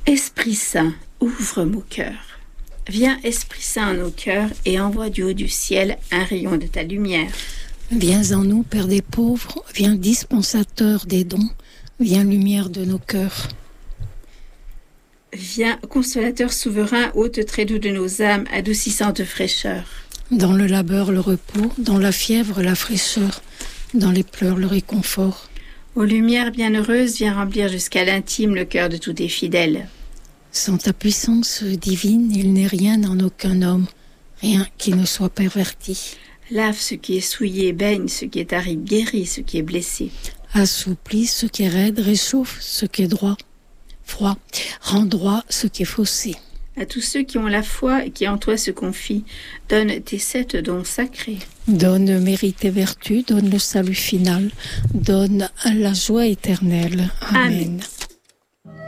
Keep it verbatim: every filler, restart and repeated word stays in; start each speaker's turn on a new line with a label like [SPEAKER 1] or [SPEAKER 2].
[SPEAKER 1] Esprit Saint, ouvre mon cœur. Viens, Esprit Saint, en nos cœurs et envoie du haut du ciel un rayon de ta lumière.
[SPEAKER 2] Viens en nous, Père des pauvres, viens dispensateur des dons, viens lumière de nos cœurs.
[SPEAKER 1] Viens, consolateur souverain, hôte très doux de nos âmes, adoucissant de fraîcheur.
[SPEAKER 2] Dans le labeur, le repos, dans la fièvre, la fraîcheur, dans les pleurs, le réconfort.
[SPEAKER 1] Ô lumière bienheureuse, viens remplir jusqu'à l'intime le cœur de tous tes fidèles.
[SPEAKER 2] Sans ta puissance divine, il n'est rien en aucun homme, rien qui ne soit perverti.
[SPEAKER 1] Lave ce qui est souillé, baigne ce qui est aride, guéris ce qui est blessé.
[SPEAKER 2] Assouplis ce qui est raide, réchauffe ce qui est droit, froid, rend droit ce qui est faussé.
[SPEAKER 1] À tous ceux qui ont la foi et qui en toi se confient, donne tes sept dons sacrés.
[SPEAKER 2] Donne mérite et vertu, donne le salut final, donne la joie éternelle. Amen. Amen.